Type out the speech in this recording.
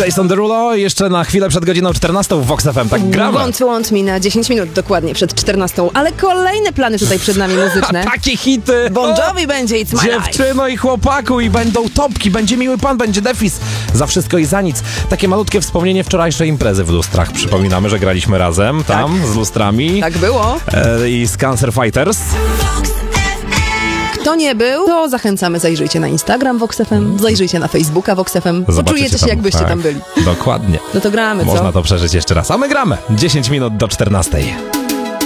Jason Derulo jeszcze na chwilę przed godziną 14 w Vox FM. Tak gramy. Want me na 10 minut dokładnie przed 14. Ale kolejne plany tutaj przed nami muzyczne. Takie hity. Bon Jovi będzie It's My Life. Dziewczyno i chłopaku i będą topki, będzie miły pan, będzie defis. Za wszystko i za nic. Takie malutkie wspomnienie wczorajszej imprezy w lustrach. Przypominamy, że graliśmy razem tam z lustrami. Tak było. I z Cancer Fighters. Kto nie był, to zachęcamy, zajrzyjcie na Instagram Vox FM, zajrzyjcie na Facebooka Vox FM. Poczujecie się, jakbyście tam byli. Dokładnie. No to gramy, co? Można to przeżyć jeszcze raz. A my gramy. 10 minut do 14.